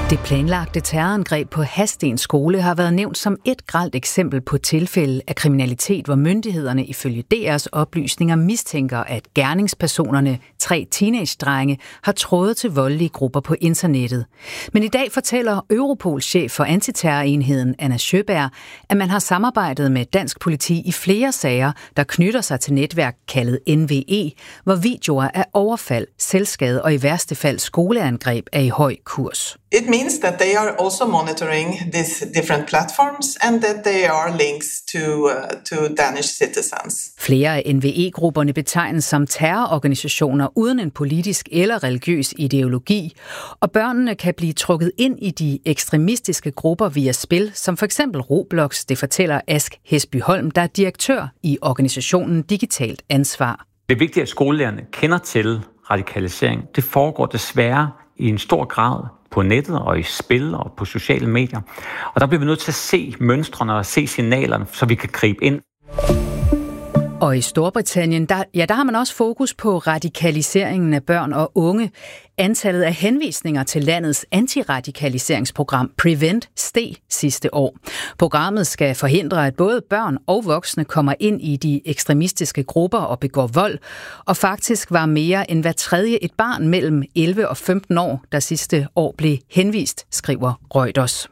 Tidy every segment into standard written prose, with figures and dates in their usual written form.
Det planlagte terrorangreb på Hadsten skole har været nævnt som et grelt eksempel på tilfælde af kriminalitet, hvor myndighederne ifølge DR's oplysninger mistænker, at gerningspersonerne, 3 teenagedrenge, har trådet til voldelige grupper på internettet. Men i dag fortæller Europols chef for antiterrorenheden, Anna Sjøberg, at man har samarbejdet med dansk politi i flere sager, der knytter sig til netværk kaldet NVE, hvor videoer af overfald, selvskade og i værste fald skoleangreb er i høj kurs. It means that they are also monitoring these different platforms and that they are links to Danish citizens. Flere af NVE-grupperne betegnes som terrororganisationer uden en politisk eller religiøs ideologi, og børnene kan blive trukket ind i de ekstremistiske grupper via spil, som for eksempel Roblox, det fortæller Ask Hesby-Holm, der er direktør i organisationen Digitalt Ansvar. Det er vigtigt, at skolelærerne kender til radikalisering. Det foregår desværre i en stor grad på nettet og i spil og på sociale medier. Og der bliver vi nødt til at se mønstrene og se signalerne, så vi kan gribe ind. Og i Storbritannien, der har man også fokus på radikaliseringen af børn og unge. Antallet af henvisninger til landets antiradikaliseringsprogram Prevent steg sidste år. Programmet skal forhindre, at både børn og voksne kommer ind i de ekstremistiske grupper og begår vold. Og faktisk var mere end hver tredje et barn mellem 11 og 15 år, der sidste år blev henvist, skriver Reuters.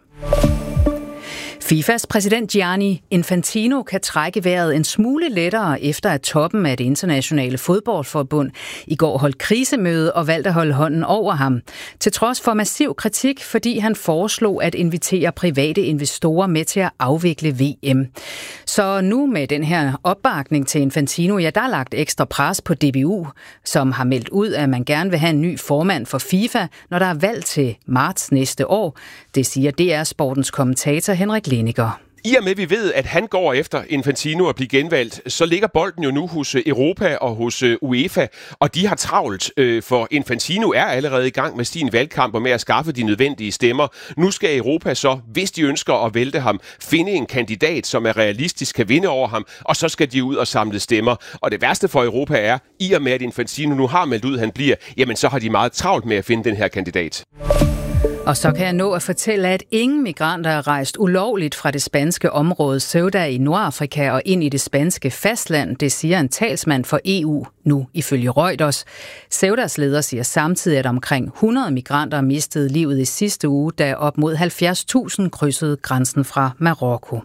FIFAs præsident Gianni Infantino kan trække vejret en smule lettere efter at toppen af det internationale fodboldforbund i går holdt krisemøde og valgte at holde hånden over ham. Til trods for massiv kritik, fordi han foreslog at invitere private investorer med til at afvikle VM. Så nu med den her opbakning til Infantino, der er lagt ekstra pres på DBU, som har meldt ud, at man gerne vil have en ny formand for FIFA, når der er valg til marts næste år. Det siger DR Sportens kommentator Henrik Leniger. I og med, at vi ved, at han går efter Infantino at blive genvalgt, så ligger bolden jo nu hos Europa og hos UEFA, og de har travlt, for Infantino er allerede i gang med sin valgkamp og med at skaffe de nødvendige stemmer. Nu skal Europa så, hvis de ønsker at vælte ham, finde en kandidat, som er realistisk kan vinde over ham, og så skal de ud og samle stemmer. Og det værste for Europa er, i og med, at Infantino nu har meldt ud, at han bliver, jamen så har de meget travlt med at finde den her kandidat. Og så kan jeg nå at fortælle, at ingen migranter er rejst ulovligt fra det spanske område Ceuta i Nordafrika og ind i det spanske fastland, det siger en talsmand for EU nu ifølge Reuters. Ceutas leder siger samtidig, at omkring 100 migranter mistede livet i sidste uge, da op mod 70.000 krydsede grænsen fra Marokko.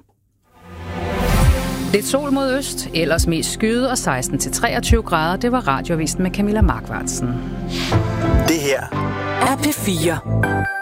Lidt sol mod øst, ellers mest skyde og 16-23 grader. Det var Radioavisen med Camilla Markvartsen. Det her er P4.